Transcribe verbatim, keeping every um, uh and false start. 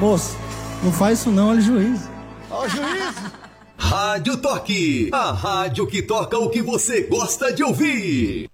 Moço, não faz isso não, olha o juiz. Ó o juiz. Rádio Toque, a rádio que toca o que você gosta de ouvir.